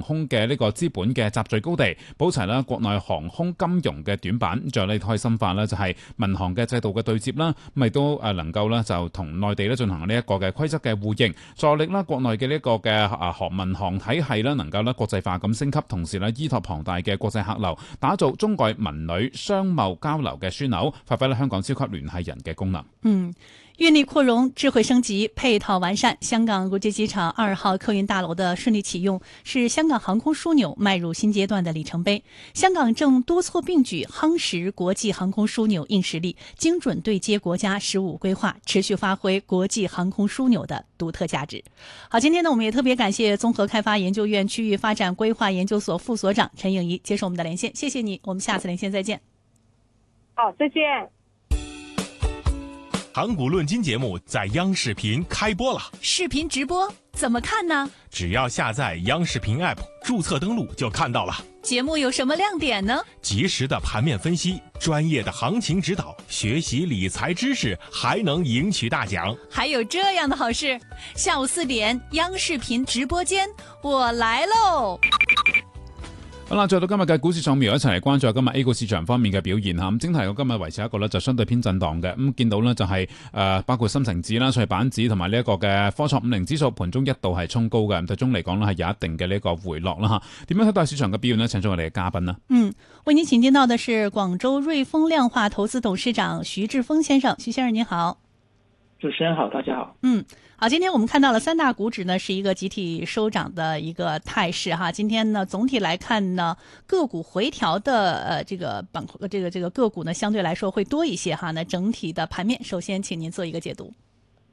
空嘅呢個資本嘅集聚高地，補齊啦國內航空金融嘅短板，仲有呢可以深化啦就係民航嘅制度嘅對接啦，咁亦都能夠咧就同內地咧進行呢一個嘅規則嘅互認，助力啦國內嘅呢一個嘅民航體系啦能夠咧國際化咁升級，同時咧依託龐大嘅國際客流，打造中外文旅商貿交流嘅樞紐，發揮咧香港超級聯繫人嘅功能。 運力擴容、智慧升級、配套完善，香港國際機場2號客運大樓的順利啟用，是香港航空樞紐邁入新階段的里程碑。香港正多措並舉，夯實國際航空樞紐硬實力，精準對接國家15規劃，持續發揮國際航空樞紐的獨特價值。好，今天呢，我們也特別感謝綜合開發研究院區域發展規劃研究所副所長陳穎儀接受我們的連線，謝謝你，我們下次連線再見。 好，再見。 港股論金節目在央視頻開播了， 視頻直播怎麼看呢？ 只要下載央視頻 App， 註冊登錄就看到了。 節目有什麼亮點呢？ 及時的盤面分析，專業的行情指導，學習理財知識，還能贏取大獎。 還有這樣的好事，下午4點央視頻直播間，我來嘍。 好啦，再到今日嘅股市掃描，一齊嚟關注今日 A 股市場方面嘅表現嚇。咁整體我今日維持一個咧就相對偏震盪嘅，咁見到呢就係包括深成指啦、創業板指同埋呢一個嘅科創50指數盤中一度係衝高嘅，最終嚟講呢係有一定嘅呢個回落啦嚇。點樣睇待市場嘅表現呢？請出我哋嘅嘉賓啦。 為您請見到的是廣州瑞豐量化投資董事長徐志峰先生，徐先生您好。 主持人好，大家好。 好，今天我們看到了三大股指呢是一個集體收漲的一個態勢哈。今天呢總體來看呢，個股回調的這個個股呢相對來說會多一些哈。那整體的盤面，首先請您做一個解讀。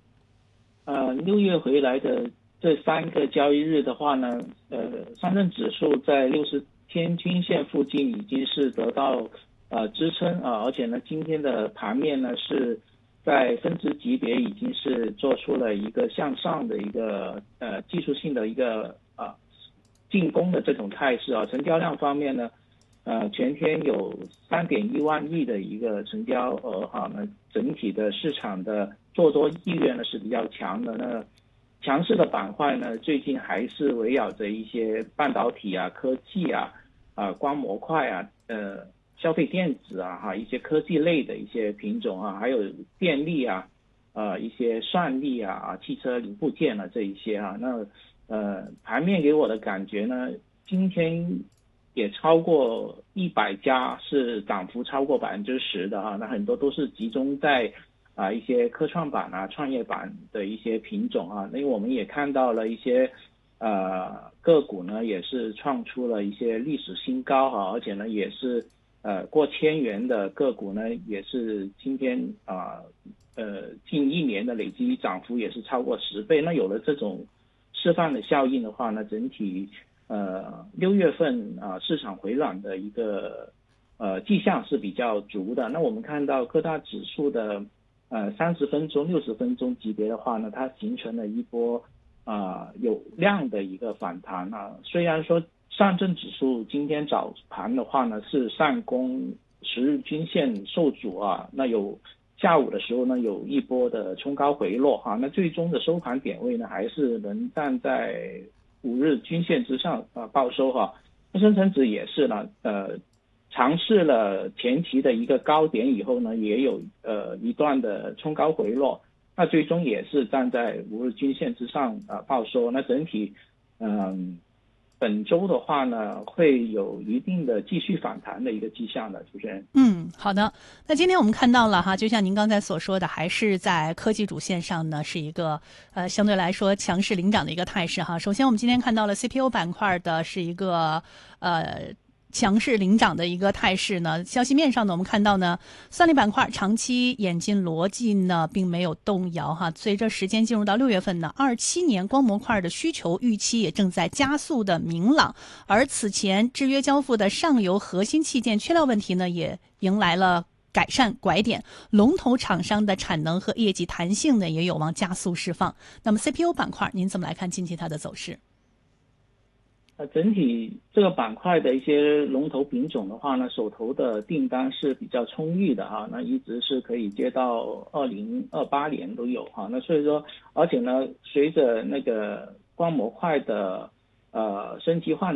6月回來的這3個交易日的話呢，上證指數在60天均線附近已經是得到支撐啊，而且呢今天的盤面呢是在分值級別已經是做出了一個向上的一個技術性的一個進攻的這種態勢啊。成交量方面呢，全天有3.1萬億的一個成交額哈，那整體的市場的做多意願呢是比較強的。那強勢的板塊呢，最近還是圍繞着一些半導體啊、科技啊、光模塊啊、消費電子啊，一些科技類的一些品種啊，還有電力啊，一些算力啊，汽車零部件啊，這一些啊，那盤面給我的感覺呢，今天也超過100家是漲幅超過10%的啊，那很多都是集中在一些科創板啊、創業板的一些品種啊，因為我們也看到了一些個股呢，也是創出了一些歷史新高啊，而且呢也是過千元的個股呢，也是今天近1年的累積漲幅也是超過10倍。那有了這種示範的效應的話呢，整體6月份市場回暖的一個跡象是比較足的。那我們看到各大指數的30分鐘、60分鐘級別的話呢，它形成了一波有量的一個反彈啊。雖然說上證指數今天早盤的話呢，是上攻10日均線受阻啊，那有下午的時候呢，有一波的衝高回落哈，那最終的收盤點位呢，還是能站在5日均線之上報收哈。那深成指也是呢，嘗試了前期的一個高點以後呢，也有一段的衝高回落，那最終也是站在5日均線之上報收。那整體本周的話呢，會有一定的繼續反彈的一個跡象的，主持人。 好的。那今天我們看到了哈，就像您剛才所說的，還是在科技主線上呢，是一個相對來說強勢領漲的一個態勢哈。首先我們今天看到了 CPU 板塊的是一個強勢領漲的一個態勢呢。消息面上呢，我們看到呢，算力板塊長期演進邏輯呢並沒有動搖哈。隨着時間進入到6月份呢，27年光模塊的需求預期也正在加速的明朗，而此前制約交付的上游核心器件缺料問題呢，也迎來了改善拐點，龍頭廠商的產能和業績彈性呢也有望加速釋放。那麼 CPU 板塊您怎麼來看近期它的走勢？ 整體這個板塊的一些龍頭品種的話呢，手頭的訂單是比較充裕的哈，那一直是可以接到2028年都有哈。那所以說，而且呢，隨着那個光模塊的升級換